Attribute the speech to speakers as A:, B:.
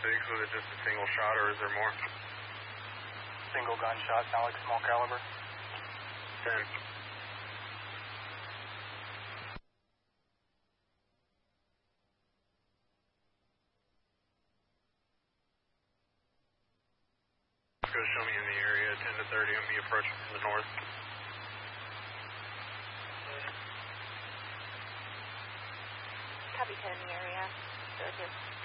A: Was it just a single shot or is there more?
B: Single gunshot, sound like small caliber.
A: 10. Go show me in the area, 10 to 30, I'm be approaching from the north.
C: Copy 10 in the area. So just